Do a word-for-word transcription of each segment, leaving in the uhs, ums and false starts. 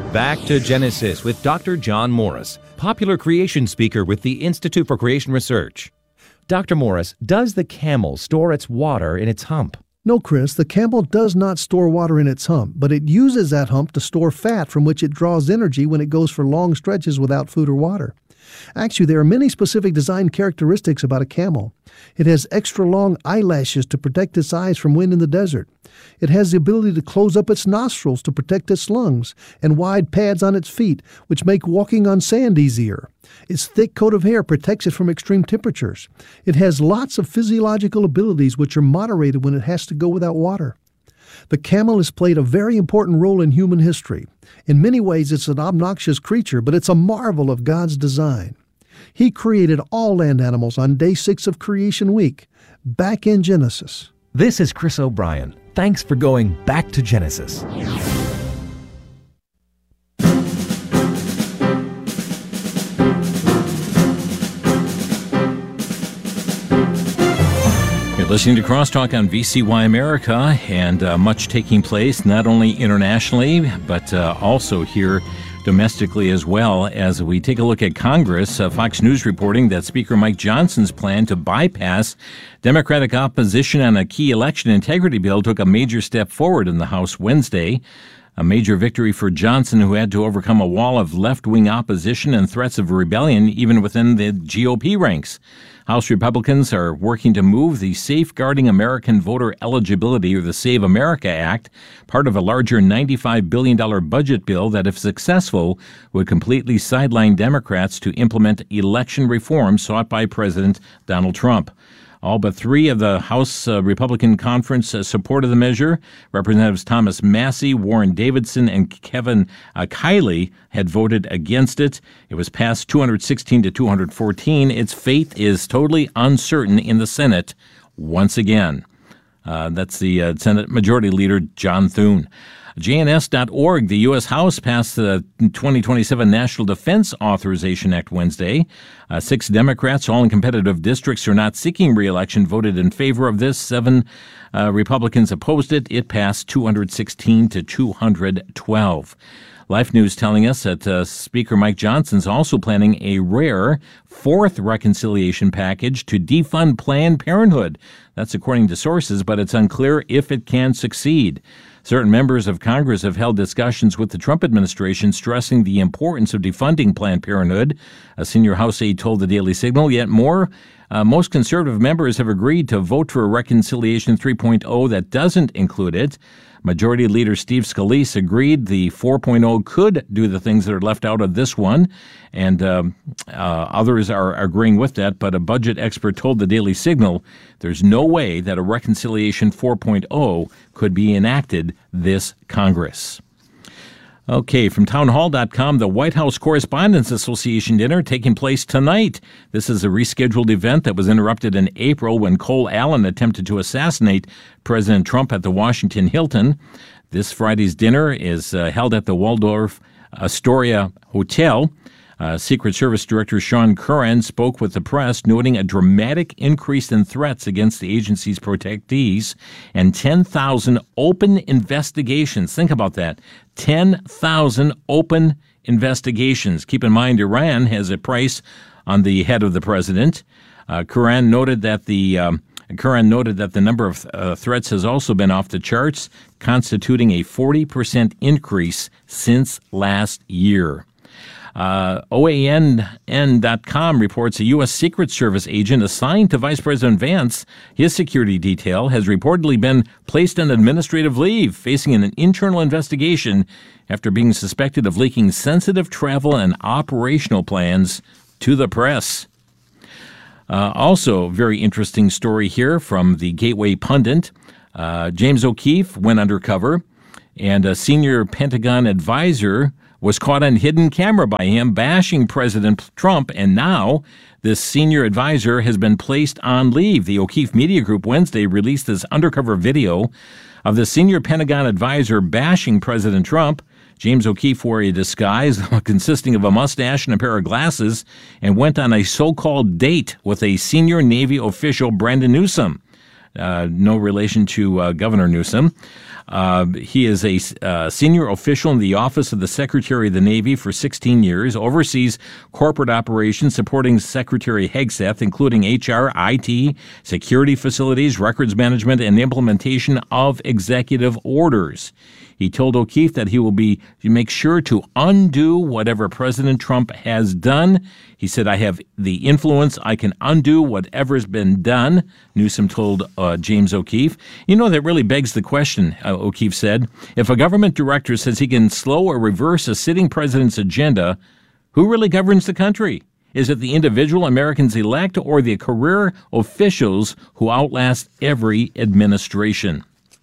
Back to Genesis with Doctor John Morris, popular creation speaker with the Institute for Creation Research. Doctor Morris, does the camel store its water in its hump? No, Chris, the camel does not store water in its hump, but it uses that hump to store fat from which it draws energy when it goes for long stretches without food or water. Actually, there are many specific design characteristics about a camel. It has extra long eyelashes to protect its eyes from wind in the desert. It has the ability to close up its nostrils to protect its lungs, and wide pads on its feet, which make walking on sand easier. Its thick coat of hair protects it from extreme temperatures. It has lots of physiological abilities which are moderated when it has to go without water. The camel has played a very important role in human history. In many ways, it's an obnoxious creature, but it's a marvel of God's design. He created all land animals on day six of Creation Week, back in Genesis. This is Chris O'Brien. Thanks for going back to Genesis. Listening to Crosstalk on V C Y America, and uh, much taking place not only internationally, but uh, also here domestically as well. As we take a look at Congress, uh, Fox News reporting that Speaker Mike Johnson's plan to bypass Democratic opposition on a key election integrity bill took a major step forward in the House Wednesday. A major victory for Johnson, who had to overcome a wall of left-wing opposition and threats of rebellion even within the G O P ranks. House Republicans are working to move the Safeguarding American Voter Eligibility, or the Save America Act, part of a larger ninety-five billion dollars budget bill that, if successful, would completely sideline Democrats to implement election reforms sought by President Donald Trump. All but three of the House uh, Republican Conference uh, supported the measure. Representatives Thomas Massie, Warren Davidson, and Kevin uh, Kiley had voted against it. It was passed two hundred sixteen to two hundred fourteen. Its fate is totally uncertain in the Senate once again. Uh, that's the uh, Senate Majority Leader John Thune. J N S dot org, the U S. House passed the twenty twenty-seven National Defense Authorization Act Wednesday. Uh, six Democrats, all in competitive districts, are not seeking re-election, voted in favor of this. Seven uh, Republicans opposed it. It passed two hundred sixteen to two hundred twelve. Life News telling us that uh, Speaker Mike Johnson's also planning a rare fourth reconciliation package to defund Planned Parenthood. That's according to sources, but it's unclear if it can succeed. Certain members of Congress have held discussions with the Trump administration stressing the importance of defunding Planned Parenthood. A senior House aide told the Daily Signal, yet more, uh, most conservative members have agreed to vote for a Reconciliation three point oh that doesn't include it. Majority Leader Steve Scalise agreed the four point oh could do the things that are left out of this one, and um, uh, others are agreeing with that, but a budget expert told the Daily Signal there's no way that a Reconciliation four point oh could be enacted this Congress. Okay, from townhall dot com, the White House Correspondents Association dinner taking place tonight. This is a rescheduled event that was interrupted in April when Cole Allen attempted to assassinate President Trump at the Washington Hilton. This Friday's dinner is uh, held at the Waldorf Astoria Hotel. Uh, Secret Service Director Sean Curran spoke with the press, noting a dramatic increase in threats against the agency's protectees and ten thousand open investigations. Think about that. ten thousand open investigations. Keep in mind, Iran has a price on the head of the president. Uh, Curran noted that the um, Curran noted that the number of uh, threats has also been off the charts, constituting a forty percent increase since last year. Uh, O A N N dot com reports a U S. Secret Service agent assigned to Vice President Vance, his security detail, has reportedly been placed on administrative leave, facing an internal investigation after being suspected of leaking sensitive travel and operational plans to the press. Uh, also, very interesting story here from the Gateway Pundit. Uh, James O'Keefe went undercover, and a senior Pentagon advisor was caught on hidden camera by him bashing President Trump, and now this senior advisor has been placed on leave. The O'Keefe Media Group Wednesday released this undercover video of the senior Pentagon advisor bashing President Trump. James O'Keefe wore a disguise consisting of a mustache and a pair of glasses and went on a so-called date with a senior Navy official, Brandon Newsom. Uh, no relation to uh, Governor Newsom. Uh, he is a uh, senior official in the Office of the Secretary of the Navy for sixteen years, oversees corporate operations supporting Secretary Hegseth, including H R, I T, security facilities, records management, and implementation of executive orders. He told O'Keefe that he will be make sure to undo whatever President Trump has done. He said, I have the influence. I can undo whatever's been done, Newsom told uh, James O'Keefe. You know, that really begs the question, uh, O'Keefe said. If a government director says he can slow or reverse a sitting president's agenda, who really governs the country? Is it the individual Americans elect or the career officials who outlast every administration?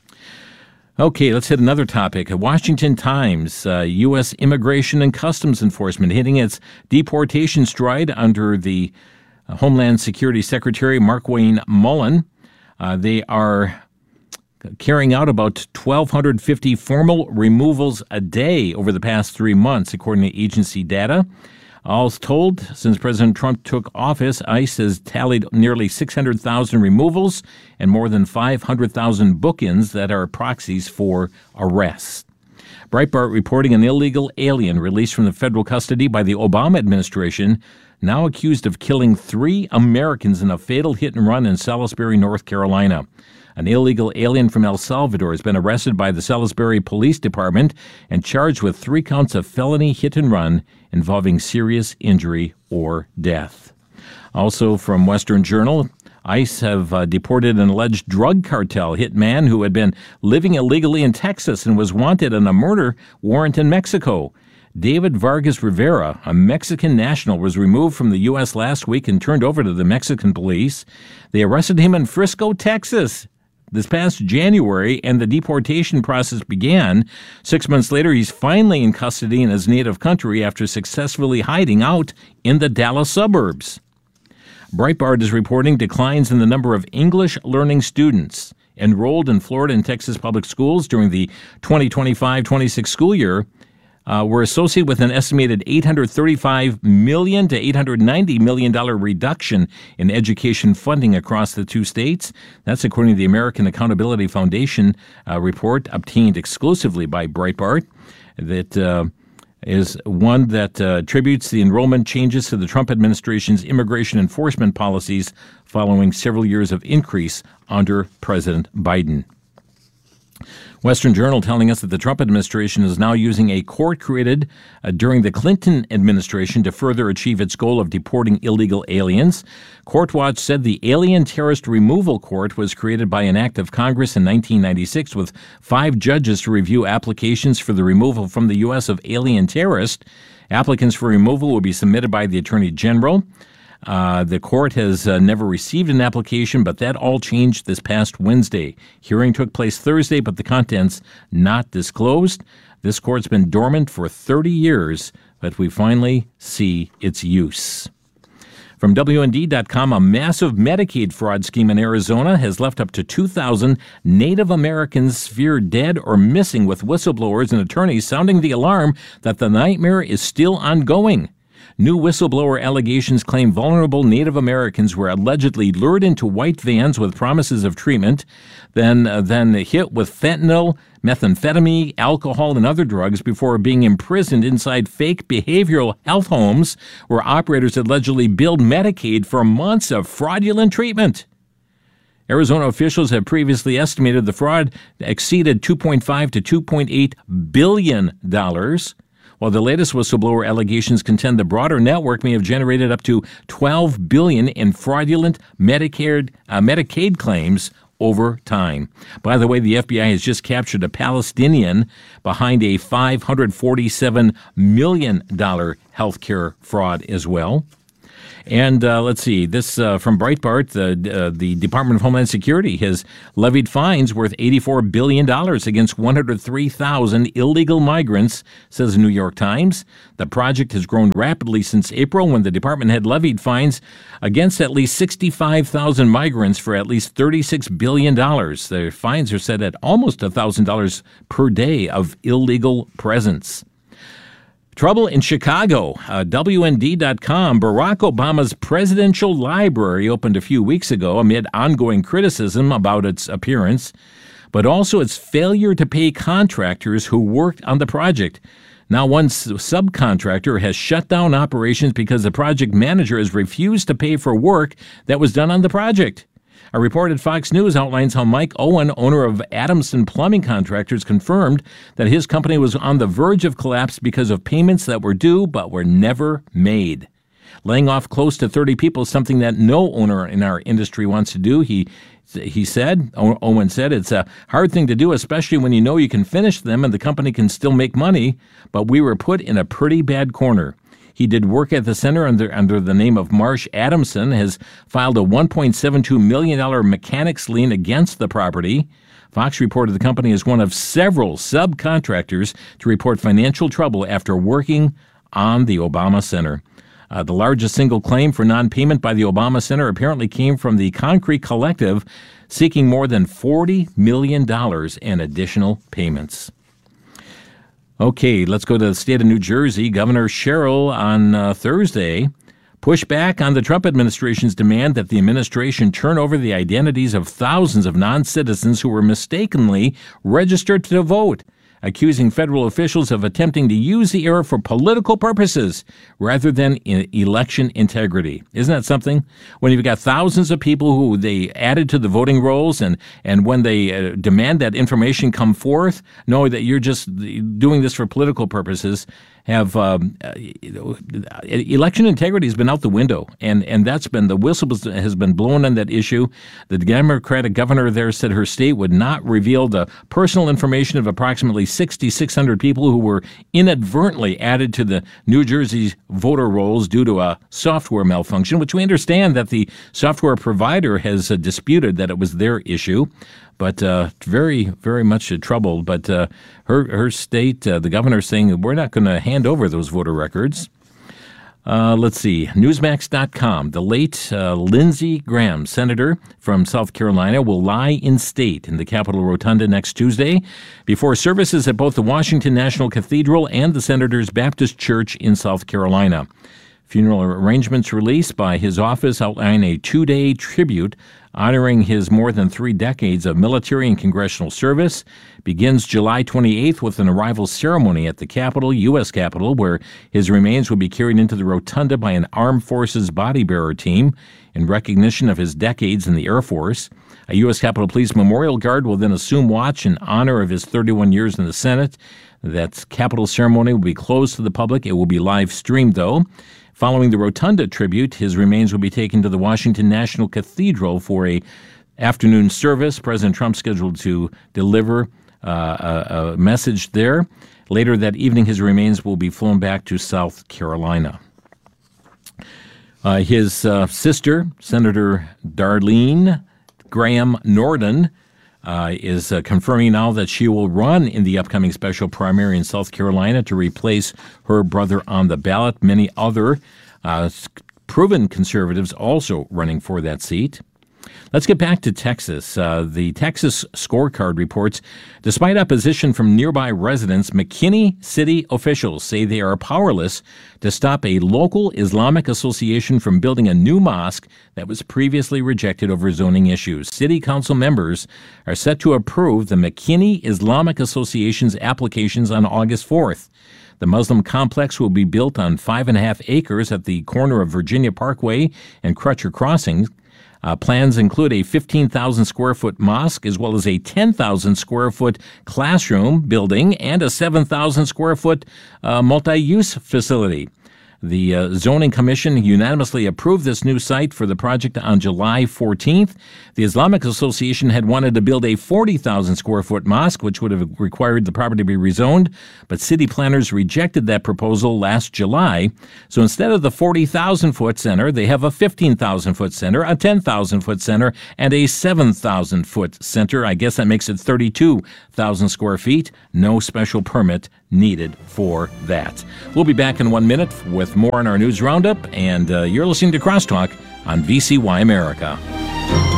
Okay, let's hit another topic. Washington Times, uh, U S Immigration and Customs Enforcement hitting its deportation stride under the uh, Homeland Security Secretary Markwayne Mullin. Uh, they are carrying out about one thousand two hundred fifty formal removals a day over the past three months, according to agency data. All told, since President Trump took office, ICE has tallied nearly six hundred thousand removals and more than five hundred thousand book-ins that are proxies for arrests. Breitbart reporting an illegal alien released from the federal custody by the Obama administration, now accused of killing three Americans in a fatal hit-and-run in Salisbury, North Carolina. An illegal alien from El Salvador has been arrested by the Salisbury Police Department and charged with three counts of felony hit-and-run involving serious injury or death. Also from Western Journal, ICE have uh, deported an alleged drug cartel hitman who had been living illegally in Texas and was wanted on a murder warrant in Mexico. David Vargas Rivera, a Mexican national, was removed from the U S last week and turned over to the Mexican police. They arrested him in Frisco, Texas, this past January, and the deportation process began. Six months later, he's finally in custody in his native country after successfully hiding out in the Dallas suburbs. Breitbart is reporting declines in the number of English-learning students enrolled in Florida and Texas public schools during the twenty twenty-five twenty-six school year. Uh, were associated with an estimated eight hundred thirty-five million dollars to eight hundred ninety million dollars reduction in education funding across the two states. That's according to the American Accountability Foundation uh, report obtained exclusively by Breitbart. That uh, is one that uh, attributes the enrollment changes to the Trump administration's immigration enforcement policies following several years of increase under President Biden. Western Journal telling us that the Trump administration is now using a court created uh, during the Clinton administration to further achieve its goal of deporting illegal aliens. Court Watch said the Alien Terrorist Removal Court was created by an act of Congress in nineteen ninety-six with five judges to review applications for the removal from the U S of alien terrorists. Applicants for removal will be submitted by the Attorney General. Uh, the court has uh, never received an application, but that all changed this past Wednesday. Hearing took place Thursday, but the contents not disclosed. This court's been dormant for thirty years, but we finally see its use. From W N D dot com, a massive Medicaid fraud scheme in Arizona has left up to two thousand Native Americans feared dead or missing, with whistleblowers and attorneys sounding the alarm that the nightmare is still ongoing. New whistleblower allegations claim vulnerable Native Americans were allegedly lured into white vans with promises of treatment, then uh, then hit with fentanyl, methamphetamine, alcohol, and other drugs before being imprisoned inside fake behavioral health homes where operators allegedly billed Medicaid for months of fraudulent treatment. Arizona officials have previously estimated the fraud exceeded two point five to two point eight billion dollars. While the latest whistleblower allegations contend the broader network may have generated up to twelve billion dollars in fraudulent Medicare, uh, Medicaid claims over time. By the way, the F B I has just captured a Palestinian behind a five hundred forty-seven million dollars healthcare fraud as well. And uh, let's see, this uh, from Breitbart, the, uh, the Department of Homeland Security has levied fines worth eighty-four billion dollars against one hundred three thousand illegal migrants, says the New York Times. The project has grown rapidly since April, when the department had levied fines against at least sixty-five thousand migrants for at least thirty-six billion dollars. The fines are set at almost one thousand dollars per day of illegal presence. Trouble in Chicago. Uh, W N D dot com, Barack Obama's presidential library opened a few weeks ago amid ongoing criticism about its appearance. but also its failure to pay contractors who worked on the project. Now, one subcontractor has shut down operations because the project manager has refused to pay for work that was done on the project. A report at Fox News outlines how Mike Owen, owner of Adamson Plumbing Contractors, confirmed that his company was on the verge of collapse because of payments that were due but were never made. Laying off close to thirty people is something that no owner in our industry wants to do, he he said. Owen said, it's a hard thing to do, especially when you know you can finish them and the company can still make money, but we were put in a pretty bad corner. He did work at the center under under the name of Marsh Adamson, has filed a one point seven two million dollars mechanics lien against the property. Fox reported the company is one of several subcontractors to report financial trouble after working on the Obama Center. Uh, the largest single claim for non-payment by the Obama Center apparently came from the Concrete Collective, seeking more than forty million dollars in additional payments. Okay, let's go to the state of New Jersey. Governor Sherrill on uh, Thursday pushed back on the Trump administration's demand that the administration turn over the identities of thousands of non-citizens who were mistakenly registered to vote, accusing federal officials of attempting to use the error for political purposes rather than in election integrity. Isn't that something? When you've got thousands of people who they added to the voting rolls, and, and when they uh, demand that information come forth, know that you're just doing this for political purposes, have um, uh, election integrity has been out the window, and, and that's been, the whistle has been blown on that issue. The Democratic governor there said her state would not reveal the personal information of approximately six thousand six hundred people who were inadvertently added to the New Jersey voter rolls due to a software malfunction, which we understand that the software provider has uh, disputed that it was their issue. But uh, very, very much troubled. But uh, her her state, uh, the governor, saying we're not going to hand over those voter records. Uh, let's see, Newsmax dot com. The late uh, Lindsey Graham, senator from South Carolina, will lie in state in the Capitol Rotunda next Tuesday before services at both the Washington National Cathedral and the Senator's Baptist Church in South Carolina. Funeral arrangements released by his office outline a two-day tribute honoring his more than three decades of military and congressional service. Begins July twenty-eighth with an arrival ceremony at the Capitol, U S Capitol, where his remains will be carried into the rotunda by an Armed Forces body bearer team in recognition of his decades in the Air Force. A U S Capitol Police Memorial Guard will then assume watch in honor of his thirty-one years in the Senate. That Capitol ceremony will be closed to the public. It will be live streamed, though. Following the Rotunda tribute, his remains will be taken to the Washington National Cathedral for a afternoon service. President Trump scheduled to deliver uh, a, a message there. Later that evening, his remains will be flown back to South Carolina. Uh, his uh, sister, Senator Darlene Graham Norden, Uh, is uh, confirming now that she will run in the upcoming special primary in South Carolina to replace her brother on the ballot. Many other uh, proven conservatives also running for that seat. Let's get back to Texas. Uh, the Texas Scorecard reports, despite opposition from nearby residents, McKinney city officials say they are powerless to stop a local Islamic association from building a new mosque that was previously rejected over zoning issues. City council members are set to approve the McKinney Islamic Association's applications on August fourth. The Muslim complex will be built on five and a half acres at the corner of Virginia Parkway and Crutcher Crossing. Uh, plans include a fifteen thousand square foot mosque, as well as a ten thousand square foot classroom building and a seven thousand square foot uh, multi-use facility. The uh, Zoning Commission unanimously approved this new site for the project on July fourteenth. The Islamic Association had wanted to build a forty thousand square foot mosque, which would have required the property to be rezoned, but city planners rejected that proposal last July. So instead of the forty thousand foot center, they have a fifteen thousand foot center, a ten thousand foot center, and a seven thousand foot center. I guess that makes it thirty-two thousand square feet. No special permit needed for that. We'll be back in one minute with more on our news roundup, and uh, you're listening to Crosstalk on V C Y America.